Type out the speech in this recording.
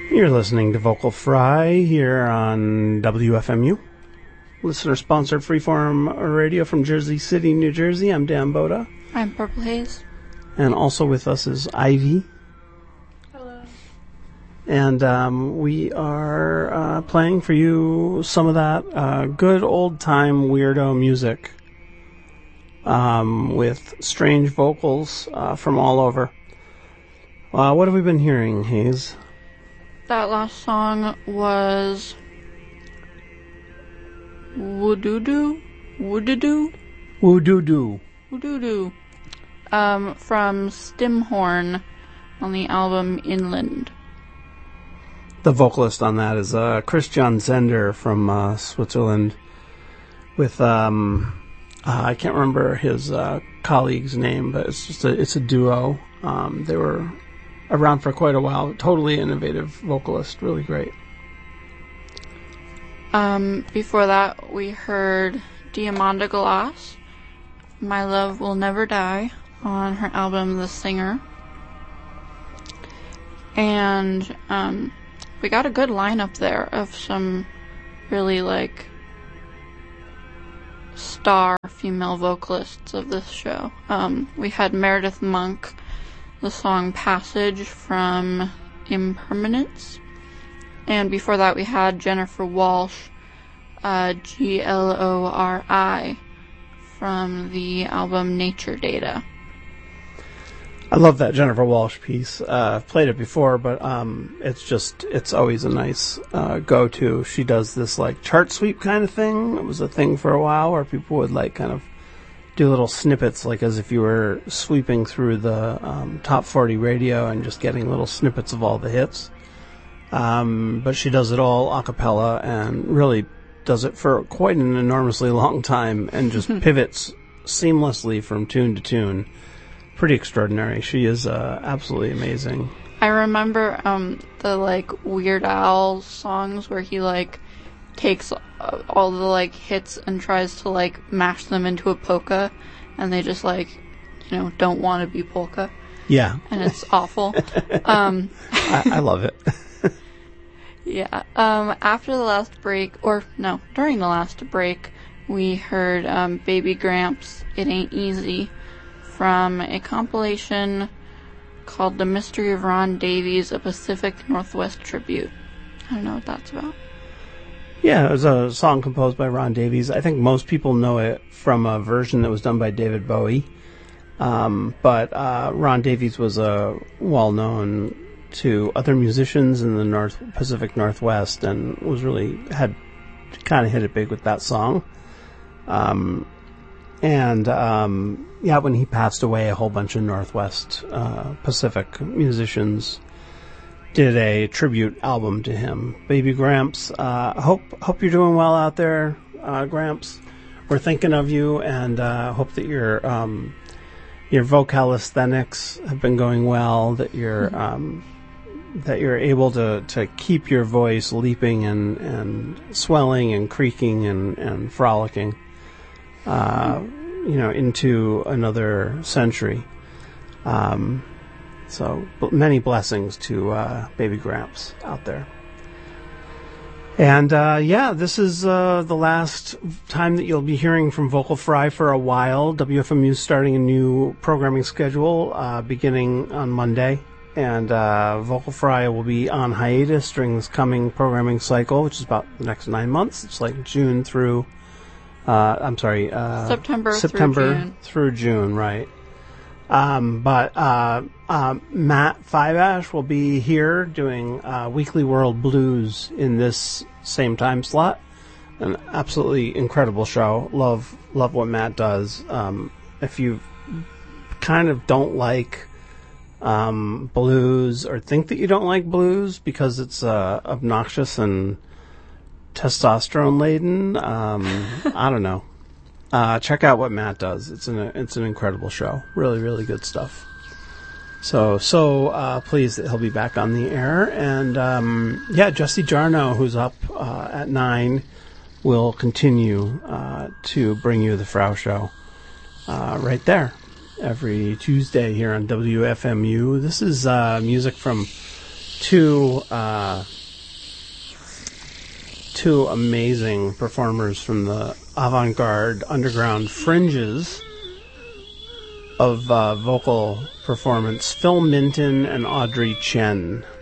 You're listening to Vocal Fry here on WFMU, listener-sponsored freeform radio from Jersey City, New Jersey. I'm Dan Boda. I'm Purple Haze. And also with us is Ivy. Hello. And we are playing for you some of that good old-time weirdo music with strange vocals from all over. What have we been hearing, Hayes? That last song was Woodoo from Stimhorn on the album Inland. The vocalist on that is Christian Zender from Switzerland with I can't remember his colleague's name, but it's a duo. They were around for quite a while. Totally innovative vocalist, really great. Before that, we heard Diamanda Glass, My Love Will Never Die, on her album The Singer. And we got a good lineup there of some really star female vocalists of this show. We had Meredith Monk, the song Passage from Impermanence. And before that we had Jennifer Walsh, Glori, from the album Nature Data. I love that Jennifer Walsh piece. I've played it before, but it's always a nice go-to. She does this chart sweep kind of thing. It was a thing for a while where people would kind of do little snippets, as if you were sweeping through the top 40 radio and just getting little snippets of all the hits. But she does it all a cappella and really does it for quite an enormously long time and just pivots seamlessly from tune to tune. Pretty extraordinary. She is absolutely amazing. I remember the Weird Al songs where he takes all the hits and tries to mash them into a polka, and they just don't want to be polka. Yeah. And it's awful. I love it. Yeah. After the last break, during the last break, we heard Baby Gramps, It Ain't Easy, from a compilation called The Mystery of Ron Davies, A Pacific Northwest Tribute. I don't know what that's about. Yeah, it was a song composed by Ron Davies. I think most people know it from a version that was done by David Bowie. But Ron Davies was well-known to other musicians in the Pacific Northwest and was really had kind of hit it big with that song. When he passed away, a whole bunch of Northwest Pacific musicians did a tribute album to him. Baby Gramps, hope you're doing well out there, Gramps. We're thinking of you, and hope that your vocal aesthetics have been going well, that you're able to keep your voice leaping and swelling and creaking and frolicking into another century. So many blessings to Baby Gramps out there. And this is the last time that you'll be hearing from Vocal Fry for a while. WFMU is starting a new programming schedule beginning on Monday. And Vocal Fry will be on hiatus during this coming programming cycle, which is about the next 9 months. It's June through... September through June, right. But Matt Fiveash will be here doing Weekly World Blues in this same time slot. An absolutely incredible show. Love what Matt does. If you kind of don't like blues or think that you don't like blues because it's obnoxious and testosterone laden, I don't know. Check out what Matt does. It's an incredible show. Really, really good stuff. So pleased that he'll be back on the air. And Jesse Jarno, who's up at 9, will continue to bring you the Frau Show right there every Tuesday here on WFMU. This is music from two amazing performers from the avant-garde underground fringes of vocal performance, Phil Minton and Audrey Chen.